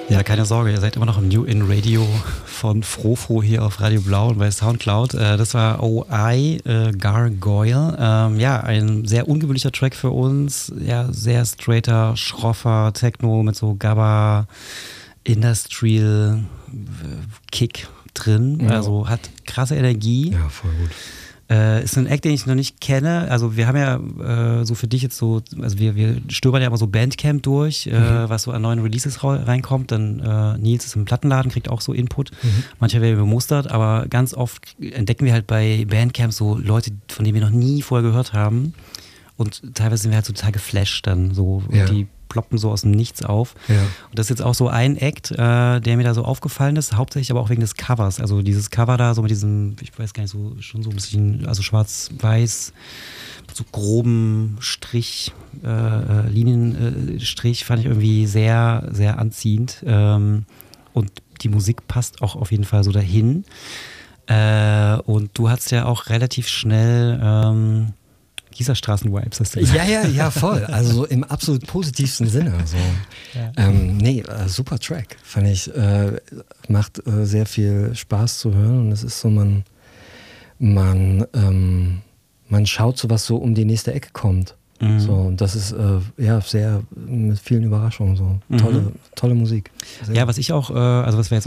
Ja, keine Sorge, ihr seid immer noch im New In Radio von Frofro hier auf Radio Blau und bei Soundcloud. Das war OI, Gargoyle. Ja, ein sehr ungewöhnlicher Track für uns. Ja, sehr straighter, schroffer Techno mit so Gabba, Industrial Kick drin. Ja. Also hat krasse Energie. Ja, voll gut. Ist ein Act, den ich noch nicht kenne. Also wir haben ja so für dich jetzt so, also wir stöbern ja immer so Bandcamp durch, was so an neuen Releases reinkommt. Dann Nils ist im Plattenladen, kriegt auch so Input. Manchmal werden wir bemustert, aber ganz oft entdecken wir halt bei Bandcamp so Leute, von denen wir noch nie vorher gehört haben. Und teilweise sind wir halt so total geflasht dann so. Ja. Und die ploppen so aus dem Nichts auf. Ja. Und das ist jetzt auch so ein Act, der mir da so aufgefallen ist, hauptsächlich aber auch wegen des Covers. Also dieses Cover da so mit diesem, ich weiß gar nicht, so schon so ein bisschen, also schwarz-weiß, mit so groben Strich, Linienstrich, fand ich irgendwie sehr, sehr anziehend. Und die Musik passt auch auf jeden Fall so dahin. Und du hast ja auch relativ schnell Gießerstraßen-Vibes, hast du gesagt. Ja, voll. Also so im absolut positivsten Sinne. So. Ja. Super Track. Fand ich, macht sehr viel Spaß zu hören und es ist so, man schaut so, was so um die nächste Ecke kommt. So, und das ist sehr mit vielen Überraschungen so. Tolle Musik. Ja, was ich auch, also was wir jetzt